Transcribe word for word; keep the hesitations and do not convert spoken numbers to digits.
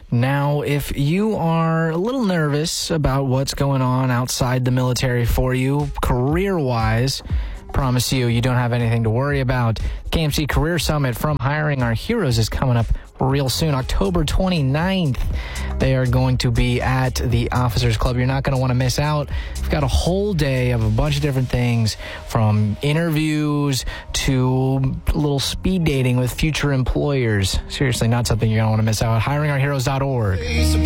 Now, if you are a little nervous about what's going on outside the military for you, career-wise, promise you, you don't have anything to worry about. K M C Career Summit from Hiring Our Heroes is coming up real soon, October twenty-ninth. They are going to be at the Officers Club. You're not going to want to miss out. We've got a whole day of a bunch of different things, from interviews to a little speed dating with future employers. Seriously, not something you're going to want to miss out. hiring our heroes dot org.